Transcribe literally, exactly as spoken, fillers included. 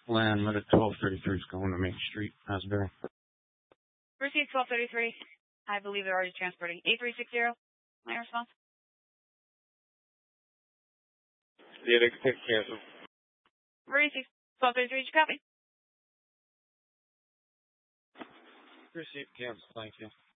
Land at twelve thirty-three is going to Main Street, Asbury. Received twelve thirty-three. I believe they're already transporting. eight three six zero. My response? Yeah, they can take cancel. Received twelve thirty-three. Did you copy? Received cancel. Thank you.